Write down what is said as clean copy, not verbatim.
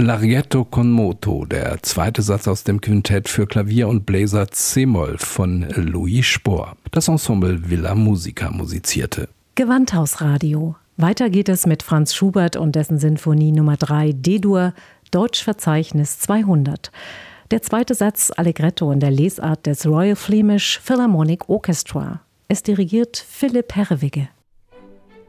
Larghetto con moto, der zweite Satz aus dem Quintett für Klavier und Bläser C-Moll von Louis Spohr. Das Ensemble Villa Musica musizierte. Gewandhausradio. Weiter geht es mit Franz Schubert und dessen Sinfonie Nummer 3 D-Dur, Deutschverzeichnis 200. Der zweite Satz Allegretto in der Lesart des Royal Flemish Philharmonic Orchestra. Es dirigiert Philipp Herrewigge.